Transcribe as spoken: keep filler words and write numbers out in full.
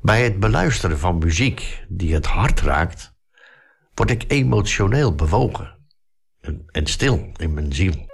Bij het beluisteren van muziek die het hart raakt, word ik emotioneel bewogen en, en stil in mijn ziel.